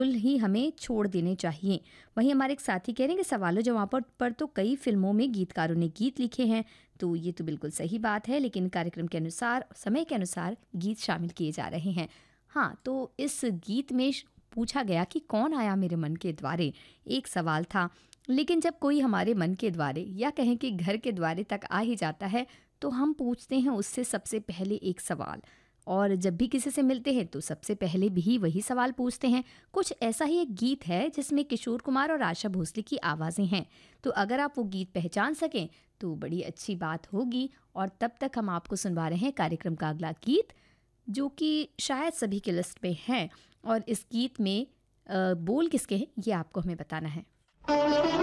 ही हमें छोड़ देने चाहिए। वहीं हमारे एक साथी कह रहे हैं कि सवालों जवाबों पर तो कई फिल्मों में गीतकारों ने गीत लिखे हैं, तो ये तो बिल्कुल सही बात है, लेकिन कार्यक्रम के अनुसार, समय के अनुसार गीत शामिल किए जा रहे हैं। हाँ, तो इस गीत में पूछा गया कि कौन आया मेरे मन के द्वारे, एक सवाल था। लेकिन जब कोई हमारे मन के द्वारे या कहें कि घर के द्वारे तक आ ही जाता है, तो हम पूछते हैं उससे सबसे पहले एक सवाल। और जब भी किसी से मिलते हैं तो सबसे पहले भी वही सवाल पूछते हैं। कुछ ऐसा ही एक गीत है जिसमें किशोर कुमार और आशा भोसले की आवाज़ें हैं। तो अगर आप वो गीत पहचान सकें तो बड़ी अच्छी बात होगी। और तब तक हम आपको सुनवा रहे हैं कार्यक्रम का अगला गीत, जो कि शायद सभी के लिस्ट में है। और इस गीत में बोल किसके हैं ये आपको हमें बताना है।